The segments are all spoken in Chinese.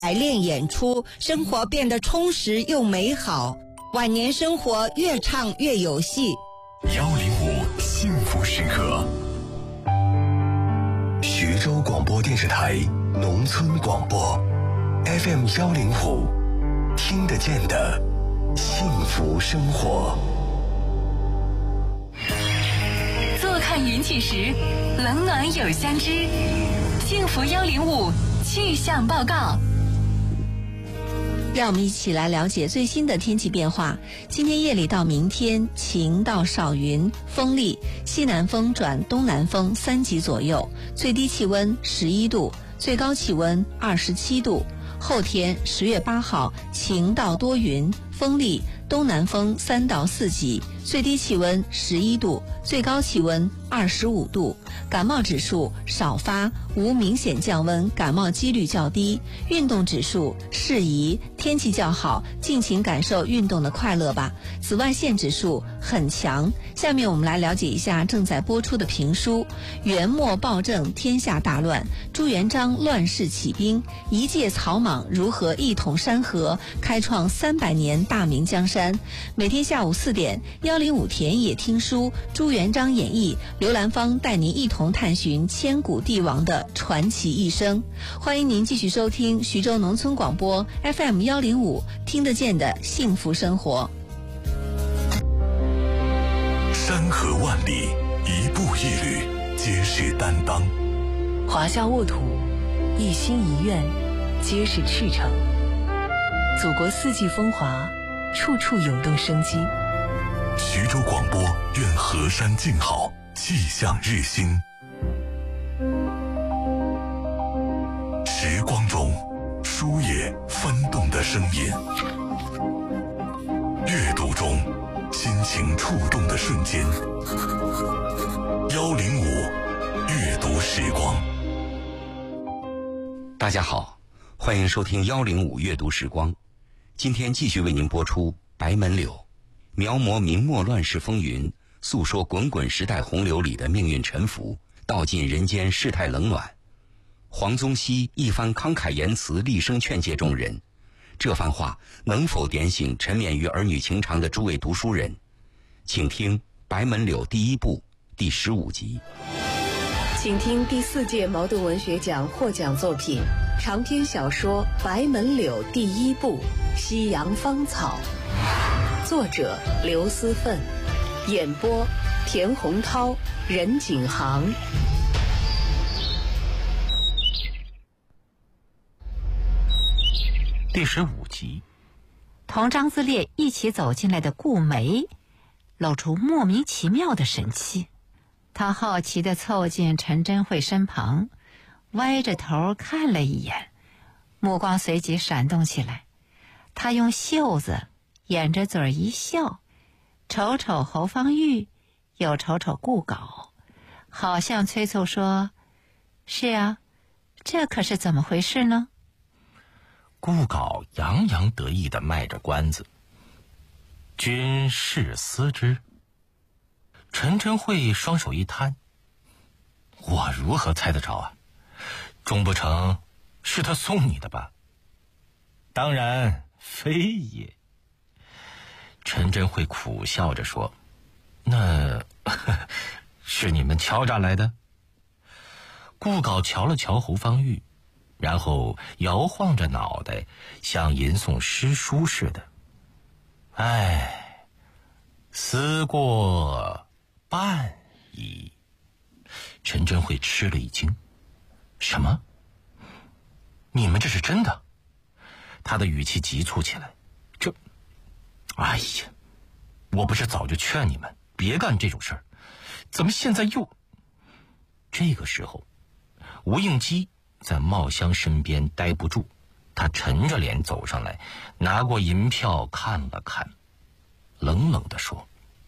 排练演出，生活变得充实又美好，晚年生活越唱越有戏。 105幸福时刻，徐州广播电视台农村广播 FM 105，听得见的幸福生活。 坐看云起时，冷暖有相知。幸福105气象报告。 让我们一起来了解最新的天气变化。今天夜里到明天，晴到少云，风力，西南风转东南风3级左右，最低气温11度，最高气温27度。后天10月8号，晴到多云，风力，东南风3到4级，最低气温11度，最高气温25度。感冒指数少发，无明显降温，感冒几率较低。运动指数适宜，天气较好，尽情感受运动的快乐吧。紫外线指数很强。下面我们来了解一下正在播出的评书《元末暴政天下大乱》，朱元璋乱世起兵，一介草莽如何一统山河，开创300年大明江山。每天下午4点，105田野听书，朱元璋演义，刘兰芳带您一同探寻千古帝王的传奇一生。欢迎您继续收听徐州农村广播 FM 105，听得见的幸福生活。 山河万里，一步一履，皆是担当。 华夏沃土，一心一愿，皆是赤诚。祖国4季风华，处处涌动生机。 徐州广播愿河山静好，气象日新。时光中书野翻动的声音，阅读中心情触动的瞬间。105阅读时光。 大家好，欢迎收听105阅读时光。今天继续为您播出《白门柳》，描摹明末乱世风云，诉说滚滚时代洪流里的命运沉浮，道尽人间世态冷暖。黄宗羲一番慷慨言辞，厉声劝诫众人。这番话能否点醒沉湎于儿女情长的诸位读书人？请听《白门柳》第1部第15集。 请听第4届茅盾文学奖获奖作品长篇小说《白门柳》第1部《夕阳芳草》，作者刘思奋，演播田洪涛、任景航。 第15集， 同张自烈一起走进来的顾梅露出莫名其妙的神气。他好奇地凑近陈真慧身旁，歪着头看了一眼，目光随即闪动起来。他用袖子掩着嘴一笑，瞅瞅侯方域，又瞅瞅顾杲，好像催促说：“是啊，这可是怎么回事呢？” 顾杲洋洋得意地卖着关子：“君试思之。”陈真慧双手一摊：“我如何猜得着啊？终不成是他送你的吧？”“当然非也。”陈真慧苦笑着说：“那是你们敲诈来的？”顾杲瞧了瞧侯方域，然后摇晃着脑袋，像吟诵诗书似的：“哎，思过半矣。”陈真慧吃了一惊：“什么？你们这是真的？”他的语气急促起来：“哎呀，我不是早就劝你们别干这种事儿，怎么现在又……”这个时候，吴应基在茂香身边待不住，他沉着脸走上来，拿过银票看了看，冷冷地说：“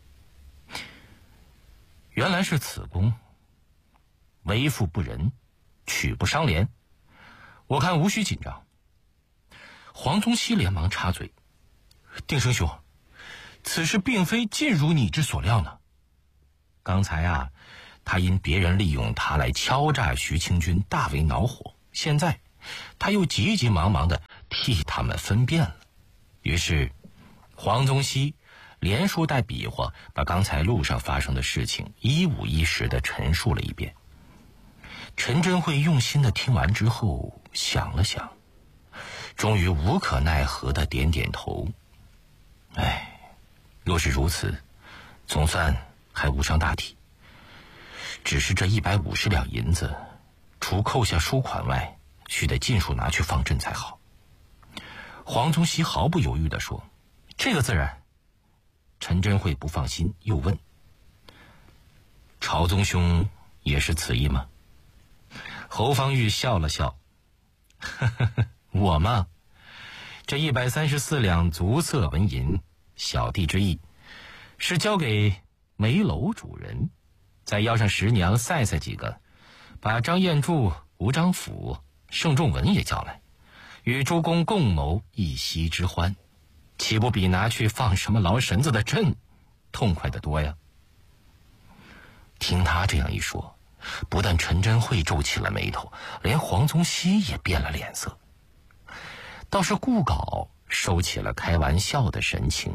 原来是此公，为富不仁，取不伤廉。我看无需紧张。”黄宗羲连忙插嘴：“定生兄，此事并非尽如你之所料呢。刚才他因别人利用他来敲诈徐清君，大为恼火。现在他又急急忙忙地替他们分辨了。于是黄宗羲连说带比划，把刚才路上发生的事情一五一十地陈述了一遍。陈真慧用心地听完之后想了想，终于无可奈何地点点头。若是如此，总算还无伤大体。只是这150两银子，除扣下输款外，须得尽数拿去放赈才好。黄宗羲毫不犹豫地说：“这个自然。”陈真慧不放心，又问：“朝宗兄也是此意吗？”侯方域笑了笑：“我嘛，这134两足色纹银，小弟之意是交给梅楼主人，再邀上十娘赛几个，把张彦柱、吴张甫、盛仲文也叫来，与诸公共谋一夕之欢，岂不比拿去放什么劳神子的阵痛快得多呀？”听他这样一说，不但陈真慧皱起了眉头，连黄宗羲也变了脸色。倒是顾杲收起了开玩笑的神情。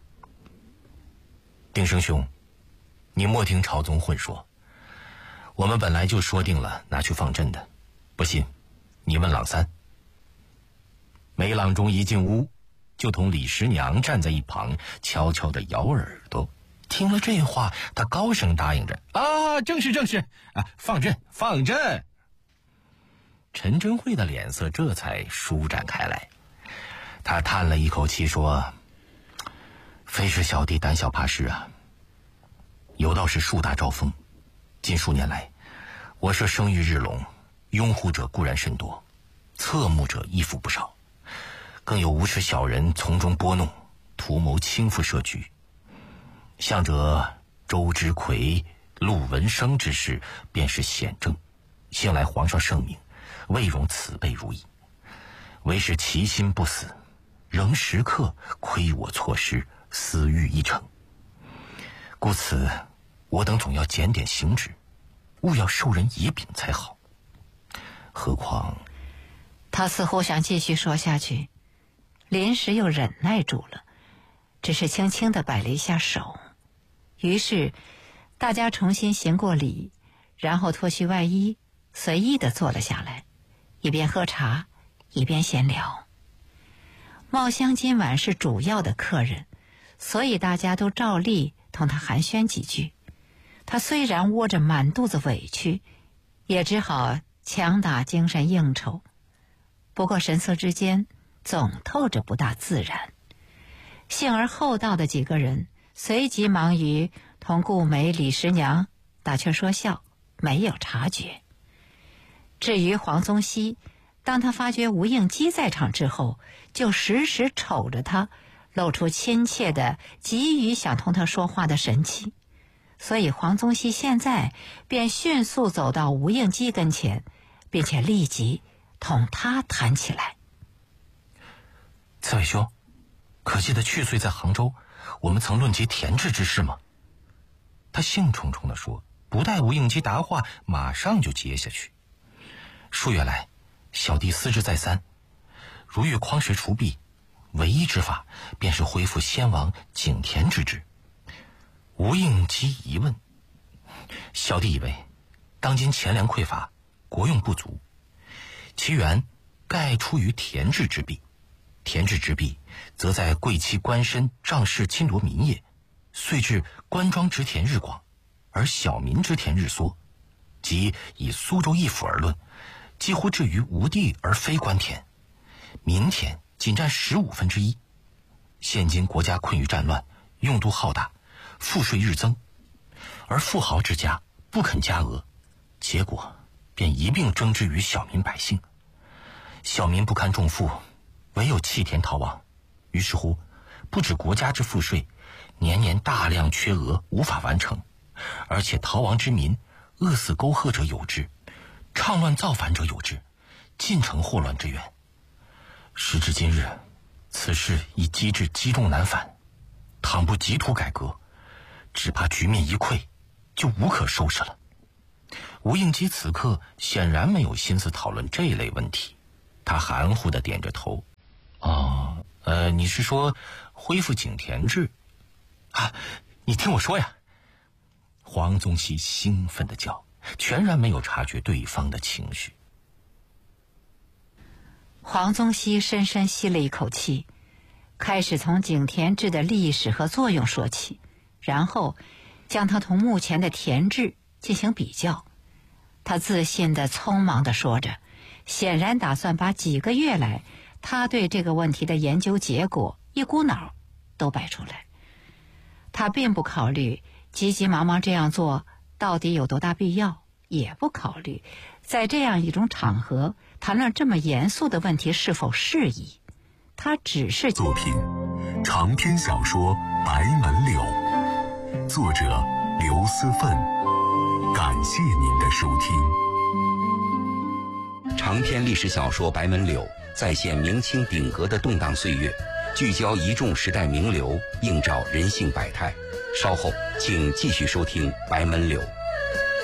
丁生兄，你莫听朝宗混说，我们本来就说定了拿去放赈的，不信你问郎三。梅郎中一进屋，就同李十娘站在一旁悄悄地摇耳朵。听了这话，他高声答应着：“啊，正是啊，放赈。”陈真慧的脸色这才舒展开来，他叹了一口气说：“非是小弟胆小怕事啊，有道是树大招风，近数年来，我社声誉日隆，拥护者固然甚多，侧目者亦复不少，更有无耻小人从中拨弄，图谋倾覆社局。向者周之奎、陆文生之事便是显证，幸来皇上圣明，未容此辈如意，唯是其心不死，仍时刻亏我错失，私欲一成。故此我等总要检点行止，勿要受人以柄才好。何况……” 他似乎想继续说下去，临时又忍耐住了，只是轻轻地摆了一下手。于是大家重新行过礼，然后脱去外衣，随意地坐了下来，一边喝茶一边闲聊。茂香今晚是主要的客人，所以大家都照例同他寒暄几句。他虽然窝着满肚子委屈，也只好强打精神应酬，不过神色之间总透着不大自然。幸而后到的几个人随即忙于同顾梅、李十娘打趣说笑，没有察觉。至于黄宗羲，当他发觉吴应基在场之后，就时时瞅着他，露出亲切的急于想同他说话的神气。所以黄宗羲现在便迅速走到吴应基跟前，并且立即同他谈起来。 刺猬兄，可记得去岁在杭州我们曾论及田制之事吗？他兴冲冲地说，不待吴应基答话，马上就接下去。数月来，小弟思之再三，如欲匡时除弊，唯一之法便是恢复先王井田之制。吴应基一问，小弟以为当今钱粮匮乏，国用不足，其源盖出于田制之弊。田制之弊，则在贵戚官绅仗势侵夺民业，遂致官庄之田日广，而小民之田日缩。即以苏州一府而论，几乎至于无地而非官田，民田仅占1/15。现今国家困于战乱，用度浩大，赋税日增，而富豪之家不肯加额，结果便一并征之于小民百姓。小民不堪重负，唯有弃田逃亡。于是乎，不止国家之赋税年年大量缺额，无法完成，而且逃亡之民饿死沟壑者有之，倡乱造反者有之，尽成祸乱之源。时至今日，此事已机智积重难返，倘不急图改革，只怕局面一溃，就无可收拾了。吴应基此刻显然没有心思讨论这类问题， 他含糊地点着头。哦，你是说恢复井田制？啊，你听我说呀！黄宗羲兴奋地叫，全然没有察觉对方的情绪。 黄宗羲深深吸了一口气，开始从井田制的历史和作用说起，然后将它同目前的田制进行比较。他自信地匆忙地说着，显然打算把几个月来他对这个问题的研究结果一股脑都摆出来。他并不考虑急急忙忙这样做到底有多大必要，也不考虑在这样一种场合谈论这么严肃的问题是否适宜。他只是作品长篇小说《白门柳》，作者刘思奋。感谢您的收听。 长篇历史小说《白门柳》再现明清鼎革的动荡岁月，聚焦一众时代名流，映照人性百态。稍后请继续收听《白门柳》。